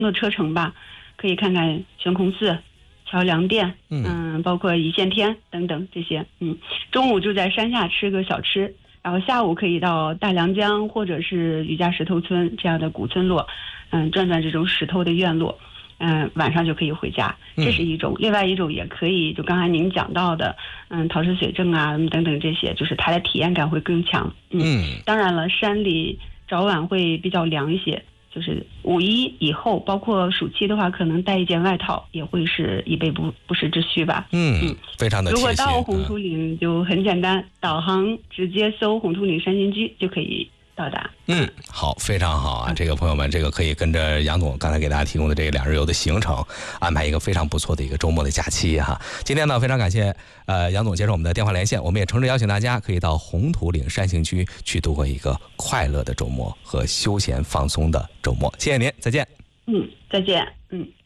的车程吧，可以看看悬空寺、桥梁殿，包括一线天等等这些。中午就在山下吃个小吃，然后下午可以到大良江或者是余家石头村这样的古村落，转转这种石头的院落。晚上就可以回家，这是一种。另外一种也可以，就刚才您讲到的，陶石水证啊等等这些，就是它的体验感会更强。当然了，山里早晚会比较凉一些，就是5·1以后，包括暑期的话，可能带一件外套也会是以备不时之需吧。 非常的贴心。 如果到红土岭就很简单，导航直接搜红土岭山新居就可以到达。 好，非常好啊！这个朋友们，这个可以跟着杨总刚才给大家提供的这个2日游的行程，安排一个非常不错的一个周末的假期哈。今天呢，非常感谢杨总接受我们的电话连线，我们也诚挚邀请大家可以到红土岭山行区去度过一个快乐的周末和休闲放松的周末。谢谢您，再见。 再见。